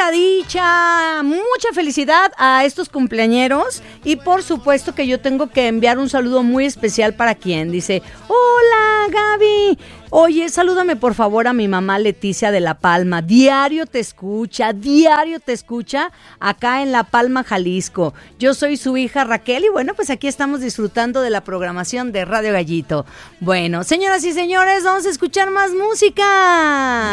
mucha dicha, mucha felicidad a estos cumpleañeros y por supuesto que yo tengo que enviar un saludo muy especial para quien dice, hola Gaby, oye, salúdame por favor a mi mamá Leticia de La Palma, diario te escucha acá en La Palma, Jalisco. Yo soy su hija Raquel y bueno, pues aquí estamos disfrutando de la programación de Radio Gallito. Bueno, señoras y señores, vamos a escuchar más música.